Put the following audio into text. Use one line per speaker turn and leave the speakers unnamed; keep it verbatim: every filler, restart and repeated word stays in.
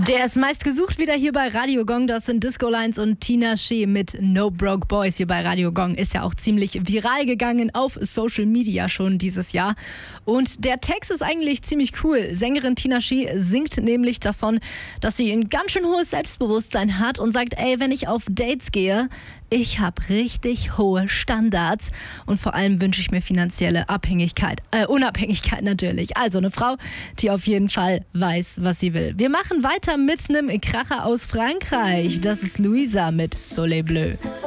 Der ist meist gesucht wieder hier bei Radio Gong. Das sind Disco Lines und Tinashe mit No Broke Boys hier bei Radio Gong. Ist ja auch ziemlich viral gegangen auf Social Media schon dieses Jahr. Und der Text ist eigentlich ziemlich cool. Sängerin Tinashe singt nämlich davon, dass sie ein ganz schön hohes Selbstbewusstsein hat und sagt, ey, wenn ich auf Dates gehe, ich habe richtig hohe Standards und vor allem wünsche ich mir finanzielle Abhängigkeit, äh, Unabhängigkeit natürlich. Also eine Frau, die auf jeden Fall weiß, was sie will. Wir machen weiter mit einem Kracher aus Frankreich. Das ist Louisa mit Soleil Bleu.